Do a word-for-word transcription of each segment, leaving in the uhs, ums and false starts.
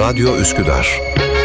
Radyo Üsküdar.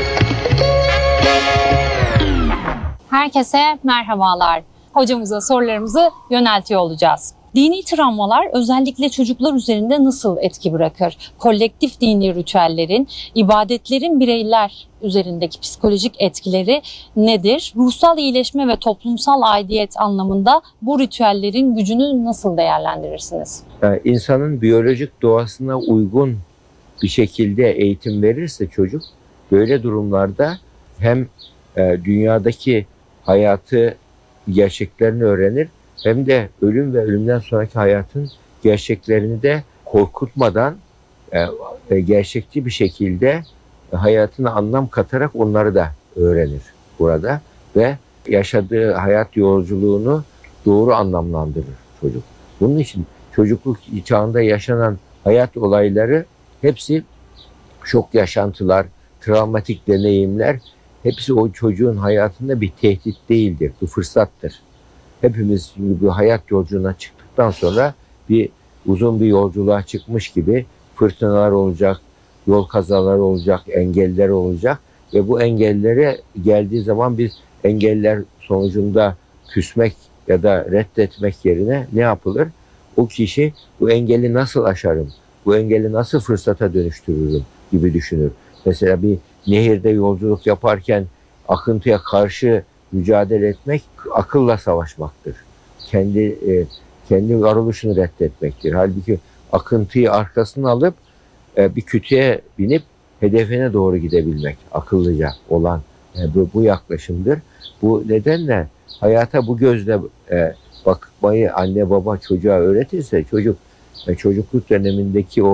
Herkese merhabalar. Hocamıza sorularımızı yöneltiyor olacağız. Dini travmalar özellikle çocuklar üzerinde nasıl etki bırakır? Kolektif dini ritüellerin, ibadetlerin bireyler üzerindeki psikolojik etkileri nedir? Ruhsal iyileşme ve toplumsal aidiyet anlamında bu ritüellerin gücünü nasıl değerlendirirsiniz? Yani insanın biyolojik doğasına uygun bir şekilde eğitim verirse çocuk, böyle durumlarda hem e, dünyadaki hayatı, gerçeklerini öğrenir, hem de ölüm ve ölümden sonraki hayatın gerçeklerini de korkutmadan e, gerçekçi bir şekilde hayatına anlam katarak onları da öğrenir burada ve yaşadığı hayat yolculuğunu doğru anlamlandırır çocuk. Bunun için çocukluk çağında yaşanan hayat olayları hepsi şok yaşantılar, travmatik deneyimler, hepsi o çocuğun hayatında bir tehdit değildir, bir fırsattır. Hepimiz bir hayat yolculuğuna çıktıktan sonra bir uzun bir yolculuğa çıkmış gibi fırtınalar olacak, yol kazaları olacak, engeller olacak ve bu engellere geldiği zaman biz engeller sonucunda küsmek ya da reddetmek yerine ne yapılır? O kişi bu engeli nasıl aşarım, bu engeli nasıl fırsata dönüştürürüm gibi düşünür. Mesela bir nehirde yolculuk yaparken akıntıya karşı mücadele etmek akılla savaşmaktır. Kendi e, kendi varoluşunu reddetmektir. Halbuki akıntıyı arkasına alıp e, bir kütüğe binip hedefine doğru gidebilmek akıllıca olan e, bu, bu yaklaşımdır. Bu nedenle hayata bu gözle e, bakmayı anne baba çocuğa öğretirse çocuk e, çocukluk dönemindeki o